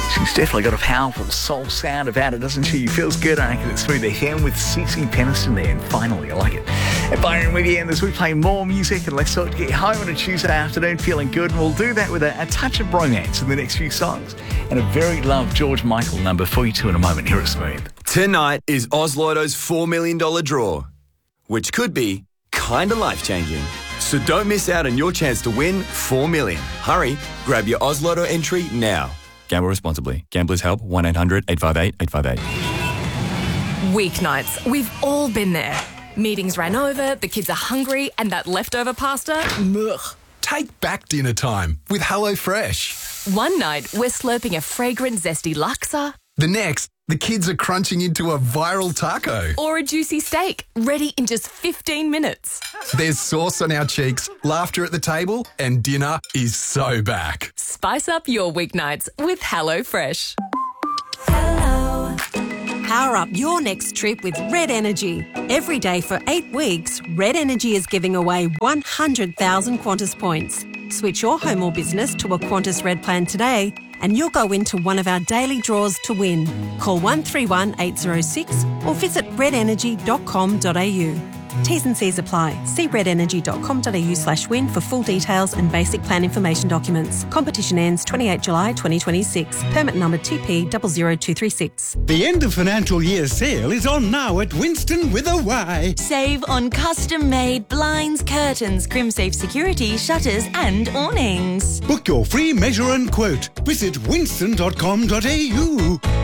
She's definitely got a powerful soul sound about it, doesn't she? Feels good. I reckon it's through the hem with Cece Peniston there. And finally, I like it. And Byron with you, and as we play more music, and let's sort of get home on a Tuesday afternoon feeling good. And we'll do that with a touch of bromance in the next few songs. And a very loved George Michael number for you two in a moment here at Smooth. Tonight is Oz Lotto's $4 million draw, which could be kind of life-changing. So don't miss out on your chance to win $4 million. Hurry, grab your Oz Lotto entry now. Gamble responsibly. Gamblers Help, 1-800-858-858. Weeknights, we've all been there. Meetings ran over, the kids are hungry, and that leftover pasta, ugh. Take back dinner time with HelloFresh. One night, we're slurping a fragrant, zesty laksa. The next, the kids are crunching into a viral taco. Or a juicy steak, ready in just 15 minutes. There's sauce on our cheeks, laughter at the table, and dinner is so back. Spice up your weeknights with HelloFresh. Hello. Power up your next trip with Red Energy. Every day for 8 weeks, Red Energy is giving away 100,000 Qantas points. Switch your home or business to a Qantas Red plan today and you'll go into one of our daily draws to win. Call 131 806 or visit redenergy.com.au. T's and C's apply. See redenergy.com.au/win for full details and basic plan information documents. Competition ends 28 July 2026. Permit number TP00236. The end of financial year sale is on now at Winston with a Y. Save on custom-made blinds, curtains, crimsafe security, shutters and awnings. Book your free measure and quote. Visit winston.com.au.